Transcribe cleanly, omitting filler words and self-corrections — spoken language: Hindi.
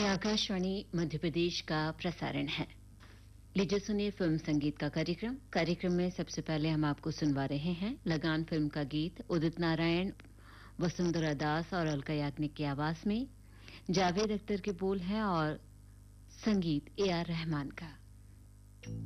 आकाशवाणी मध्य प्रदेश का प्रसारण है। लीजिए सुनिए फिल्म संगीत का कार्यक्रम में सबसे पहले हम आपको सुनवा रहे हैं लगान फिल्म का गीत उदित नारायण, वसुंधरा दास और अलका याग्निक की आवाज में। जावेद अख्तर के बोल हैं और संगीत AR रहमान का।